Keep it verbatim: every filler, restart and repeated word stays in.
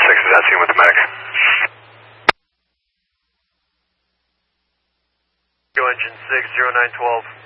six is at scene with the medic. Go engine six, zero nine twelve.